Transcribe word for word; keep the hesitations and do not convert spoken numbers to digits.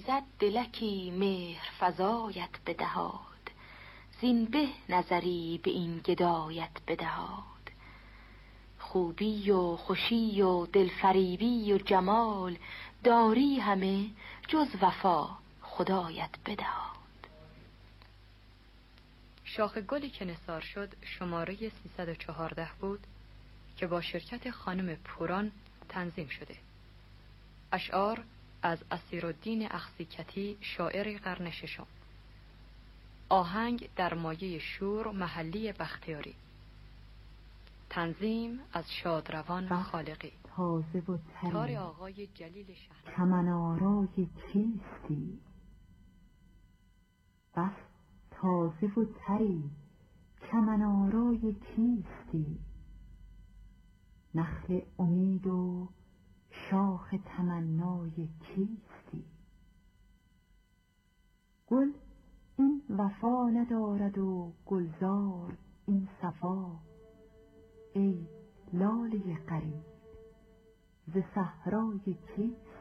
ایزد دلکی مهر فزایت بدهاد، زین به نظری به این گدایت بدهاد. خوبی و خوشی و دلفریبی و جمال، داری همه جز وفا خدایت بدهاد. شاخ گلی که نثار شد شماره سیصد و چهارده بود که با شرکت خانم پوران تنظیم شده. اشعار از اسیرالدین اخزیکتی، شاعر قرن ششم. آهنگ در مایه شور محلی بختیاری. تنظیم از شادروان خالقی. تازه و تری تار آقای جلیل شهر. چمن آرای کیستی؟ بس تازه و تری چمن آرای کیستی؟ نخل امید و شاخ تمنای کیستی؟ گل این وفا ندارد و گلزار این صفا، ای لاله غریب ز صحرای کیستی؟